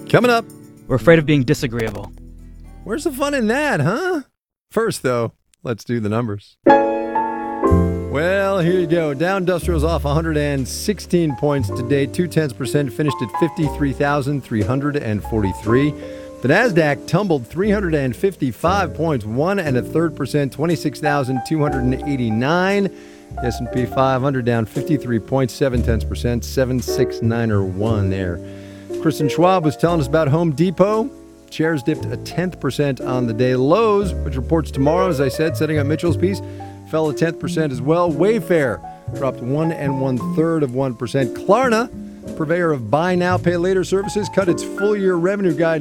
Coming up, We're afraid of being disagreeable. where's the fun in that, huh? First, though, let's do the numbers. Well, here you go. Dow Industrial's off 116 points today, 0.2%, finished at 53,343. The Nasdaq tumbled 355 points, 1.33%, 26,289. The S&P 500 down 53.7%, 76901 there. Kristen Schwab was telling us about Home Depot. Shares dipped 0.1% on the day. Lowe's, which reports tomorrow, as I said, setting up Mitchell's piece, fell 0.1% as well. Wayfair dropped 1 1/3%. Klarna, purveyor of buy now, pay later services, cut its full-year revenue guide